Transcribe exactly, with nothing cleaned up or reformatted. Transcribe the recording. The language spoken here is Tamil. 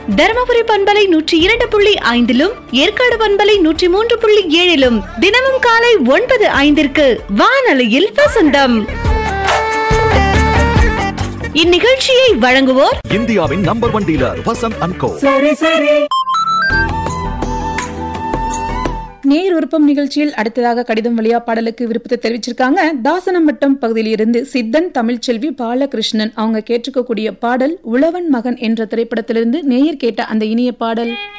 தருமபுரி பண்பலை நூற்றி இரண்டு புள்ளி ஐந்திலும் ஏற்காடு பண்பலை நூற்றி மூன்று புள்ளி ஏழிலும் தினமும் காலை ஒன்பது ஐந்திற்கு வானொலியில் வசந்தம். இந்நிகழ்ச்சியை வழங்குவோர் இந்தியாவின் number one dealer Vasanth and கோ. நேர் விருப்பம் நிகழ்ச்சியில் அடுத்ததாக கடிதம் வழியா பாடலுக்கு விருப்பத்தை தெரிவிச்சிருக்காங்க. தாசனமட்டம் பகுதியில் இருந்து சித்தன் தமிழ்ச்செல்வி பாலகிருஷ்ணன். அவங்க கேட்டுக்கக்கூடிய பாடல் உழவன் மகன் என்ற திரைப்படத்திலிருந்து நேயர் கேட்ட அந்த இனிய பாடல்.